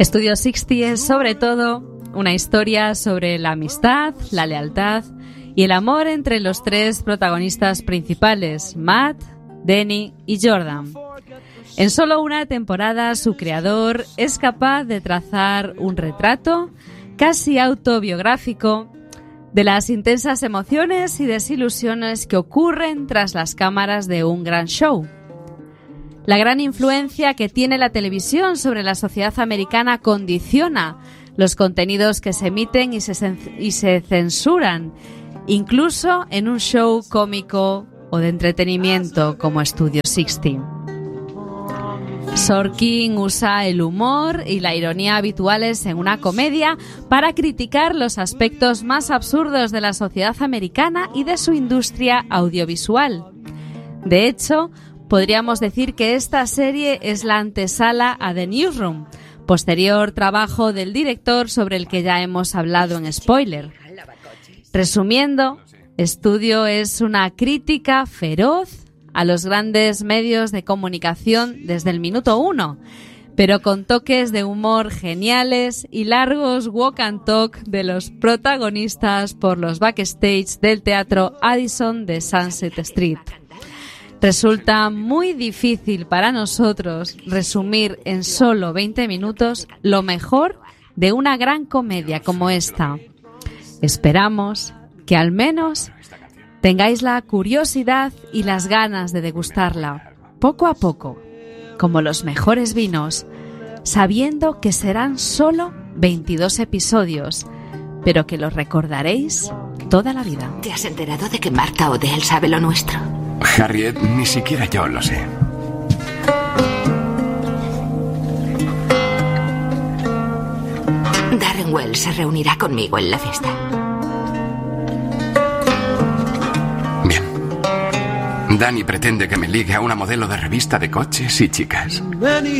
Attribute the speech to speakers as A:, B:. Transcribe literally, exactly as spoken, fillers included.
A: Studio sesenta es sobre todo una historia sobre la amistad, la lealtad y el amor entre los tres protagonistas principales, Matt, Denny y Jordan. En solo una temporada, su creador es capaz de trazar un retrato casi autobiográfico de las intensas emociones y desilusiones que ocurren tras las cámaras de un gran show. La gran influencia que tiene la televisión sobre la sociedad americana condiciona los contenidos que se emiten y se, y se censuran, incluso en un show cómico o de entretenimiento como Studio sesenta. Sorkin usa el humor y la ironía habituales en una comedia para criticar los aspectos más absurdos de la sociedad americana y de su industria audiovisual. De hecho, podríamos decir que esta serie es la antesala a The Newsroom, posterior trabajo del director sobre el que ya hemos hablado en Spoiler. Resumiendo, Studio es una crítica feroz a los grandes medios de comunicación desde el minuto uno, pero con toques de humor geniales y largos walk and talk de los protagonistas por los backstage del teatro Addison de Sunset Street. Resulta muy difícil para nosotros resumir en solo veinte minutos lo mejor de una gran comedia como esta. Esperamos que al menos tengáis la curiosidad y las ganas de degustarla, poco a poco, como los mejores vinos, sabiendo que serán solo veintidós episodios, pero que los recordaréis toda la vida.
B: ¿Te has enterado de que Marta Odell sabe lo nuestro?
C: Harriet, ni siquiera yo lo sé.
B: Darren Wells se reunirá conmigo en la fiesta.
C: Danny pretende que me ligue a una modelo de revista de coches y chicas.